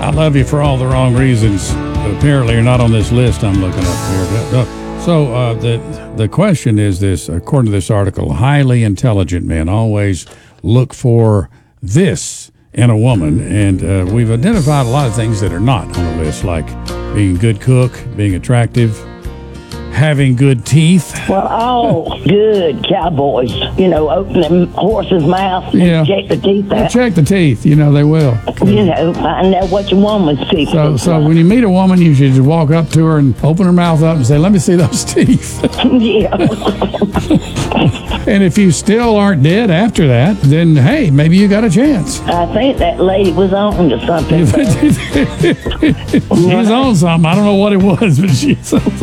I love you for all the wrong reasons. But apparently, you're not on this list I'm looking up here. So the question is this, according to this article, highly intelligent men always look for this in a woman, and we've identified a lot of things that are not on the list, like being a good cook, being attractive, having good teeth. Well, all good cowboys, open them horse's mouth and check the teeth out. Check the teeth, they will. Find out what your woman's teeth look So like. when you meet a woman, you should just walk up to her and open her mouth up and say, let me see those teeth. Yeah. And if you still aren't dead after that, then, hey, maybe you got a chance. I think that lady was on to something. She's on something. I don't know what it was, but she's on something.